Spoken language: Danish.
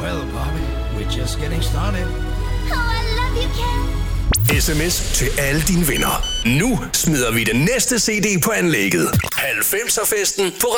Well, Bobby, we're just getting started. Oh, I love you, Ken. SMS til alle dine venner. Nu smider vi den næste CD på anlægget. 90'er festen på